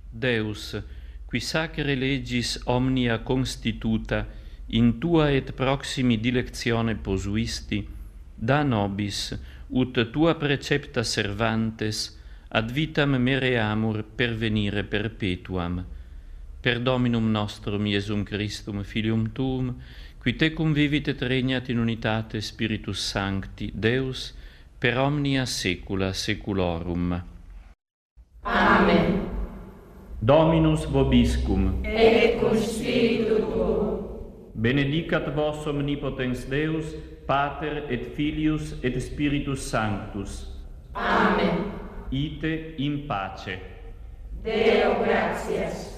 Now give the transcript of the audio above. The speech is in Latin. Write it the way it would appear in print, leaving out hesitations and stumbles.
Deus, qui sacre legis omnia constituta in tua et proximi dilectione posuisti, da nobis, ut tua precepta servantes, ad vitam mereamur pervenire perpetuam. Per Dominum nostrum Iesum Christum, Filium Tuum, qui tecum vivit et regnat in unitate Spiritus Sancti, Deus, per omnia saecula saeculorum. Amen. Dominus vobiscum. Et cum spiritu tuo. Benedicat vos omnipotens Deus, Pater et Filius et Spiritus Sanctus. Amen. Ite in pace. Deo gratias.